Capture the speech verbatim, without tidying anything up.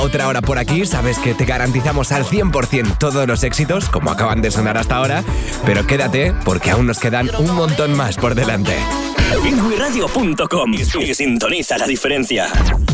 Otra hora por aquí, sabes que te garantizamos al cien por ciento todos los éxitos, como acaban de sonar hasta ahora, pero quédate porque aún nos quedan un montón más por delante. Pingüi radio punto com y sintoniza la diferencia.